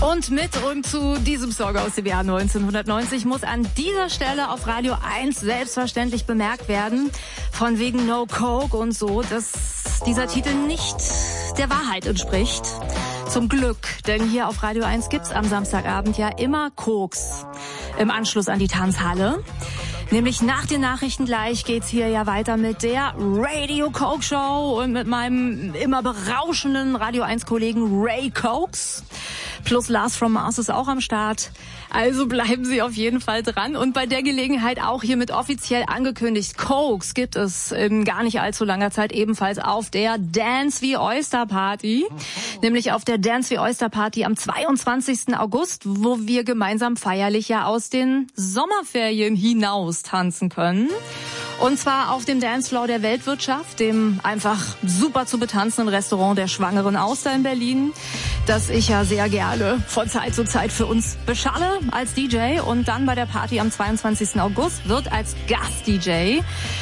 Und mit und zu diesem Song aus dem Jahr 1990 muss an dieser Stelle auf Radio 1 selbstverständlich bemerkt werden, von wegen No Coke und so, dass dieser Titel nicht der Wahrheit entspricht. Zum Glück, denn hier auf Radio 1 gibt's am Samstagabend ja immer Koks im Anschluss an die Tanzhalle. Nämlich nach den Nachrichten gleich geht's hier ja weiter mit der Radio Coke Show und mit meinem immer berauschenden Radio 1 Kollegen Ray Cokes. Plus Lars from Mars ist auch am Start. Also bleiben Sie auf jeden Fall dran. Und bei der Gelegenheit auch hiermit offiziell angekündigt, Cokes gibt es in gar nicht allzu langer Zeit ebenfalls auf der Dance wie Oyster Party. Nämlich auf der Dance wie Oyster Party am 22. August, wo wir gemeinsam feierlich ja aus den Sommerferien hinaus tanzen können. Und zwar auf dem Dancefloor der Weltwirtschaft, dem einfach super zu betanzenden Restaurant der Schwangeren Auster in Berlin, das ich ja sehr gerne von Zeit zu Zeit für uns beschalle als DJ. Und dann bei der Party am 22. August wird als Gast-DJ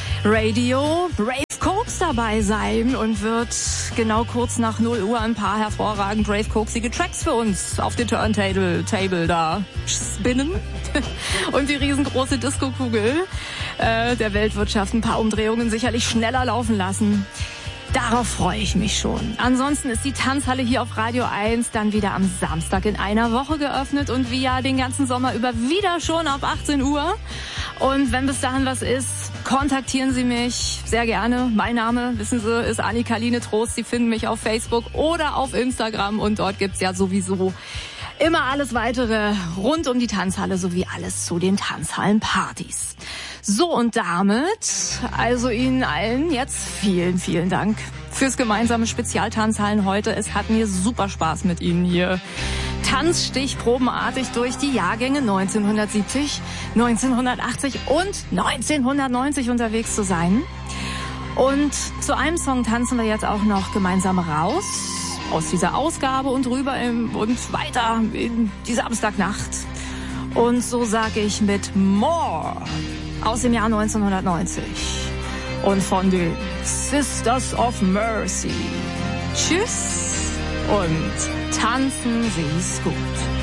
Radio Brave Cokes dabei sein und wird genau kurz nach 0 Uhr ein paar hervorragend Brave Cokesige Tracks für uns auf den Turntable da spinnen und die riesengroße Disco-Kugel der Weltwirtschaft ein paar Umdrehungen sicherlich schneller laufen lassen. Darauf freue ich mich schon. Ansonsten ist die Tanzhalle hier auf Radio 1 dann wieder am Samstag in einer Woche geöffnet und wie ja den ganzen Sommer über wieder schon auf 18 Uhr. Und wenn bis dahin was ist, kontaktieren Sie mich sehr gerne. Mein Name, wissen Sie, ist Annika-Line Trost. Sie finden mich auf Facebook oder auf Instagram und dort gibt's ja sowieso immer alles weitere rund um die Tanzhalle sowie alles zu den Tanzhallenpartys. So, und damit also Ihnen allen jetzt vielen, vielen Dank fürs gemeinsame Spezialtanzhallen heute. Es hat mir super Spaß mit Ihnen hier tanzstichprobenartig durch die Jahrgänge 1970, 1980 und 1990 unterwegs zu sein. Und zu einem Song tanzen wir jetzt auch noch gemeinsam raus aus dieser Ausgabe und rüber und weiter in die Samstagnacht. Und so sage ich mit More aus dem Jahr 1990 und von den Sisters of Mercy. Tschüss und tanzen Sie's gut.